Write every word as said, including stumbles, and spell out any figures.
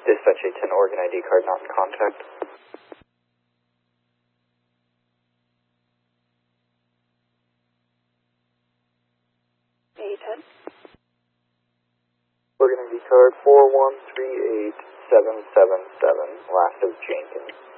Dispatch eight ten, Oregon I D card not in contact. eight ten. Oregon I D card four one three eight seven seven seven, last of Jenkins.